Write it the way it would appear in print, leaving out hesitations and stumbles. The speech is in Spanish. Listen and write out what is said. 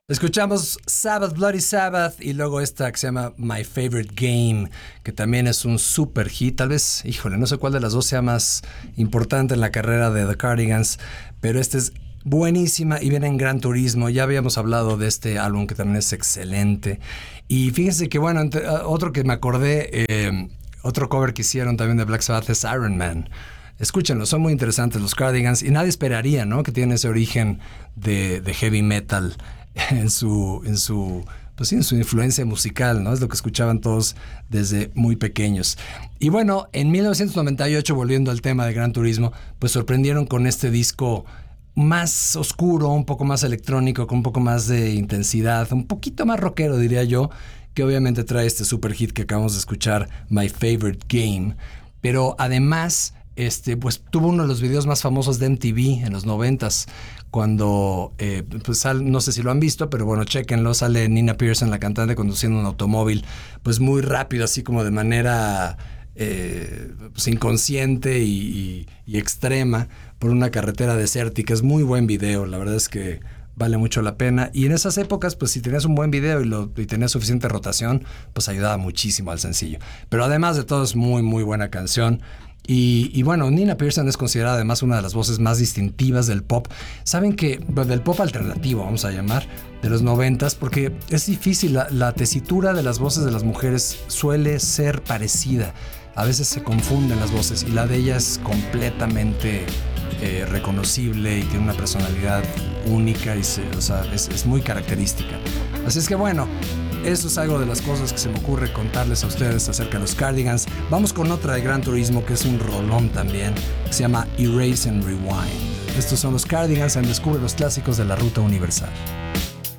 Escuchamos Sabbath, Bloody Sabbath y luego esta que se llama My Favorite Game, que también es un super hit. Tal vez, híjole, no sé cuál de las dos sea más importante en la carrera de The Cardigans, pero esta es buenísima y viene en Gran Turismo. Ya habíamos hablado de este álbum que también es excelente. Y fíjense que, bueno, otro que me acordé, otro cover que hicieron también de Black Sabbath es Iron Man. Escúchenlo, son muy interesantes los Cardigans y nadie esperaría, ¿no?, que tienen ese origen de heavy metal en su influencia musical, ¿no? Es lo que escuchaban todos desde muy pequeños. Y bueno, en 1998, volviendo al tema de Gran Turismo, pues sorprendieron con este disco más oscuro, un poco más electrónico, con un poco más de intensidad, un poquito más rockero, diría yo, que obviamente trae este super hit que acabamos de escuchar, My Favorite Game. Pero además, pues tuvo uno de los videos más famosos de MTV en los 90s, cuando, no sé si lo han visto, pero bueno, chéquenlo, sale Nina Pearson, la cantante, conduciendo un automóvil, pues muy rápido, así como de manera pues inconsciente y extrema, por una carretera desértica. Es muy buen video, la verdad es que vale mucho la pena. Y en esas épocas, pues si tenías un buen video y tenías suficiente rotación, pues ayudaba muchísimo al sencillo. Pero además de todo, es muy, muy buena canción. Y bueno, Nina Pearson es considerada además una de las voces más distintivas del pop. Saben que, del pop alternativo, vamos a llamar, de los 90s, porque es difícil, la tesitura de las voces de las mujeres suele ser parecida. A veces se confunden las voces y la de ella es completamente reconocible y tiene una personalidad única y es muy característica. Así es que bueno, eso es algo de las cosas que se me ocurre contarles a ustedes acerca de los Cardigans. Vamos con otra de Gran Turismo, que es un rolón también, que se llama Erase and Rewind. Estos son los Cardigans en Descubre los clásicos de la Ruta Universal.